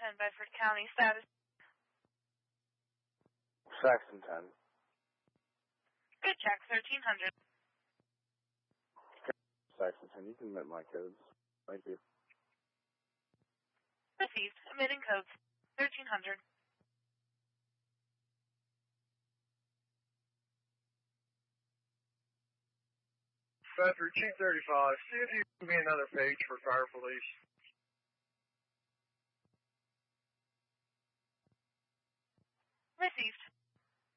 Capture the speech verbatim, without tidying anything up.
ten, Bedford County. Status? Saxon ten. Good check, thirteen hundred. Saxon ten, you can admit my codes. Thank you. Received. Emitting codes. thirteen hundred. Bedford two thirty-five, see if you can give me another page for fire police. Received.